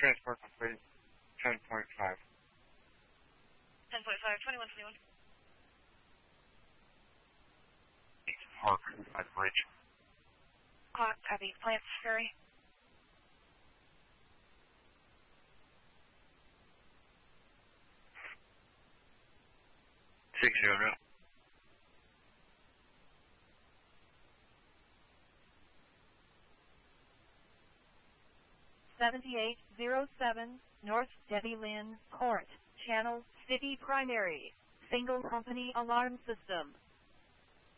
transport complete. 10.5. 10.5, 2121. Park at bridge. Copy. Plants Ferry. $6-0. $7807 North Debbie Lynn Court, Channel City Primary, Single Company Alarm System.